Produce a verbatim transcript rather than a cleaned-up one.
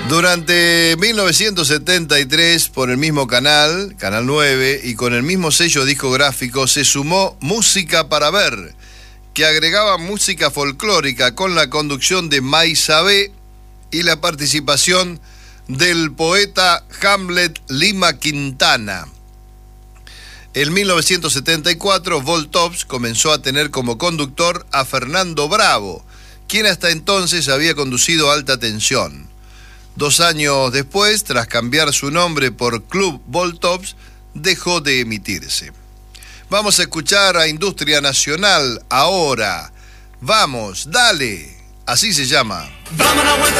Durante mil novecientos setenta y tres, por el mismo canal, Canal nueve, y con el mismo sello discográfico, se sumó Música para Ver, que agregaba música folclórica con la conducción de Maisabé y la participación del poeta Hamlet Lima Quintana. En mil novecientos setenta y cuatro, Voltops comenzó a tener como conductor a Fernando Bravo, quien hasta entonces había conducido Alta Tensión. Dos años después, tras cambiar su nombre por Club Voltops, dejó de emitirse. Vamos a escuchar a Industria Nacional ahora. Vamos, dale. Así se llama.